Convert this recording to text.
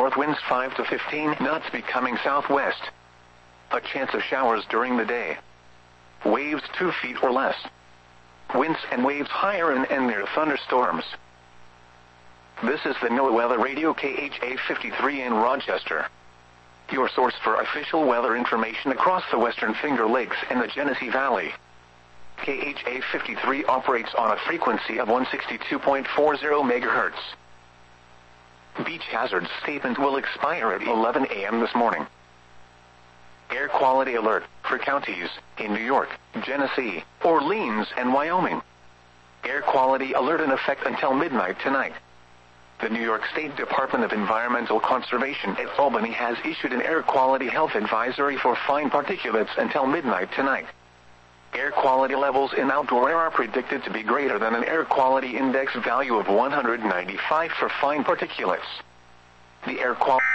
north winds 5 to 15 knots becoming southwest. A chance of showers during the day. Waves 2 feet or less. Winds and waves higher and near thunderstorms. This is the NOAA Weather Radio KHA 53 in Rochester. Your source for official weather information across the Western Finger Lakes and the Genesee Valley. KHA 53 operates on a frequency of 162.40 MHz. Beach hazard statement will expire at 11 a.m. this morning. Air quality alert for counties in New York, Genesee, Orleans, and Wyoming. Air quality alert in effect until midnight tonight. The New York State Department of Environmental Conservation at Albany has issued an air quality health advisory for fine particulates until midnight tonight. Air quality levels in outdoor air are predicted to be greater than an air quality index value of 195 for fine particulates. The air quality